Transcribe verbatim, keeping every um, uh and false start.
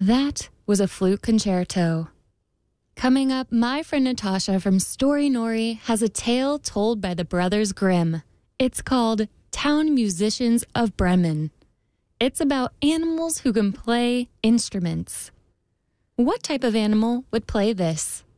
That was a flute concerto. Coming up, my friend Natasha from Story Nori has a tale told by the Brothers Grimm. It's called Town Musicians of Bremen. It's about animals who can play instruments. What type of animal would play this?